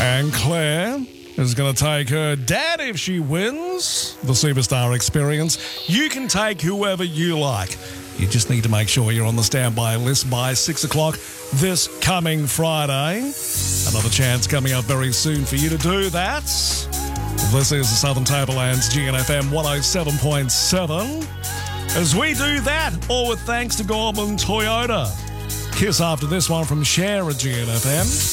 And Claire is going to take her dad if she wins the Superstar Experience. You can take whoever you like. You just need to make sure you're on the standby list by 6 o'clock this coming Friday. Another chance coming up very soon for you to do that. This is the Southern Tablelands GNFM 107.7. As we do that, all with thanks to Gorman Toyota. Kiss after this one from Cher at GNFM.